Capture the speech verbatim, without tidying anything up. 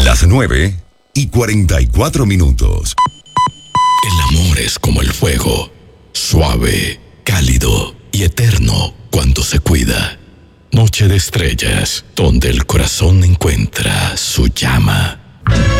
Las nueve y cuarenta y cuatro minutos. El amor es como el fuego, suave, cálido y eterno cuando se cuida. Noche de estrellas, donde el corazón encuentra su llama.